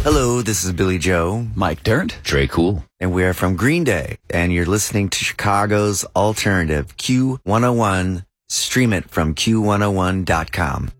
Hello, this is Billy Joe. Mike Dirnt. Trey Cool. And we are from Green Day. And you're listening to Chicago's alternative, Q101. Stream it from Q101.com.